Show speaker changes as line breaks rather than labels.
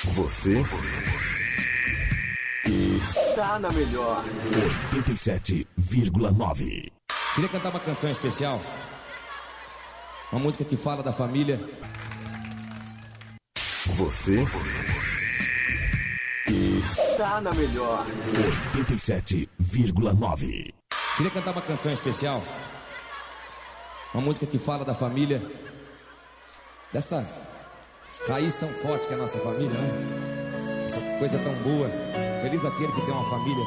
Você está na melhor 87,9.
Queria cantar uma canção especial, uma música que fala da família.
Você está na melhor 87,9.
Queria cantar uma canção especial, uma música que fala da família, dessa raiz tão forte que é a nossa família, né? Essa coisa tão boa. Feliz aquele que tem uma família.